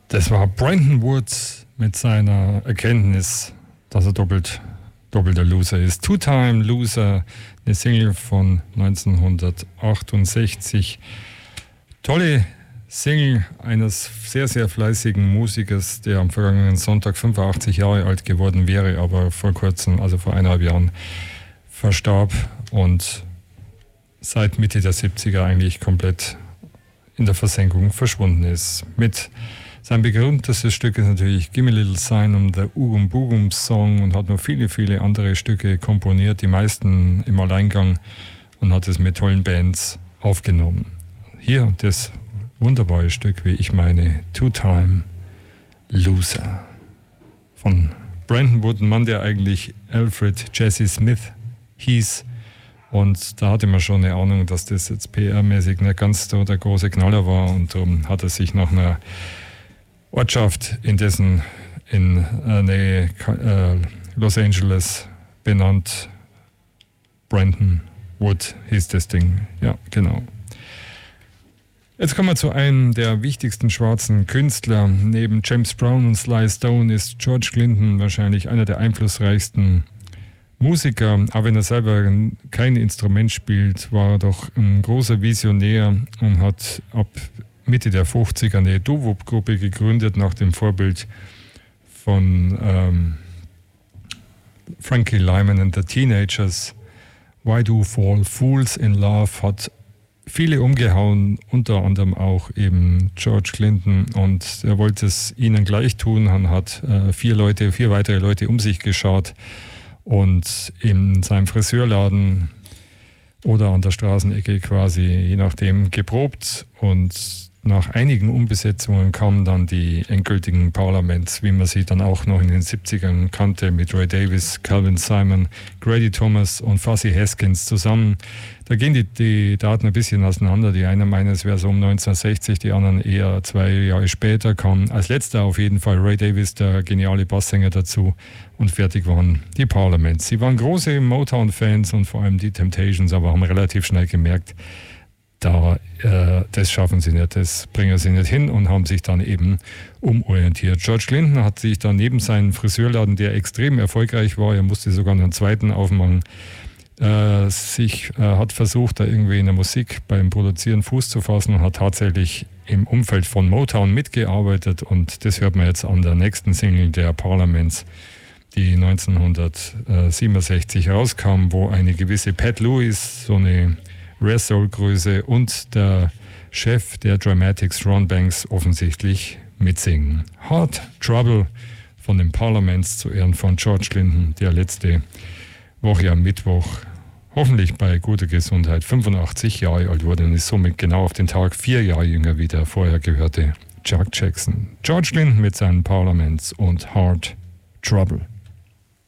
Das war Brenton Woods mit seiner Erkenntnis, dass er doppelter Loser ist. Two-Time Loser, eine Single von 1968. Tolle Single eines sehr, sehr fleißigen Musikers, der am vergangenen Sonntag 85 Jahre alt geworden wäre, aber vor kurzem, also vor 1,5 Jahren, verstarb und seit Mitte der 70er eigentlich komplett in der Versenkung verschwunden ist. Mit sein berühmtestes Stück ist natürlich Gimme a Little Sign und der Oogum Boogum Song und hat noch viele, viele andere Stücke komponiert, die meisten im Alleingang, und hat es mit tollen Bands aufgenommen. Hier das wunderbare Stück, wie ich meine, Two-Time Loser von Brenton Wood, ein Mann, der eigentlich Alfred Jesse Smith hieß. Und da hatte man schon eine Ahnung, dass das jetzt PR-mäßig nicht ganz so der große Knaller war, und darum hat er sich nach einer Ortschaft in Nähe Los Angeles benannt. Brenton Wood hieß das Ding. Ja, genau. Jetzt kommen wir zu einem der wichtigsten schwarzen Künstler. Neben James Brown und Sly Stone ist George Clinton wahrscheinlich einer der einflussreichsten Musiker. Aber wenn er selber kein Instrument spielt, war er doch ein großer Visionär und hat ab Mitte der 50er eine Doo-Wop-Gruppe gegründet, nach dem Vorbild von Frankie Lyman and the Teenagers. Why Do Fall Fools in Love hat viele umgehauen, unter anderem auch eben George Clinton, und er wollte es ihnen gleich tun. Er hat 4 weitere Leute um sich geschaut und in seinem Friseurladen oder an der Straßenecke quasi, je nachdem, geprobt, und nach einigen Umbesetzungen kamen dann die endgültigen Parliaments, wie man sie dann auch noch in den 70ern kannte, mit Ray Davies, Calvin Simon, Grady Thomas und Fuzzy Haskins zusammen. Da gehen die Daten ein bisschen auseinander. Die einen meinen, es wäre so um 1960, die anderen eher 2 Jahre später. Kam als letzter auf jeden Fall Ray Davies, der geniale Basssänger, dazu, und fertig waren die Parliaments. Sie waren große Motown-Fans und vor allem die Temptations, aber haben relativ schnell gemerkt, das schaffen sie nicht, das bringen sie nicht hin, und haben sich dann eben umorientiert. George Clinton hat sich dann neben seinem Friseurladen, der extrem erfolgreich war, er musste sogar einen zweiten aufmachen, hat versucht, da irgendwie in der Musik beim Produzieren Fuß zu fassen, und hat tatsächlich im Umfeld von Motown mitgearbeitet, und das hört man jetzt an der nächsten Single der Parliaments, die 1967 rauskam, wo eine gewisse Pat Lewis, so eine Rare Soul Größe, und der Chef der Dramatics, Ron Banks, offensichtlich mitsingen. Hard Trouble von den Parliaments zu Ehren von George Clinton, der letzte Woche am Mittwoch, hoffentlich bei guter Gesundheit, 85 Jahre alt wurde und ist somit genau auf den Tag 4 Jahre jünger wie der vorher gehörte Chuck Jackson. George Clinton mit seinen Parliaments und Hard Trouble.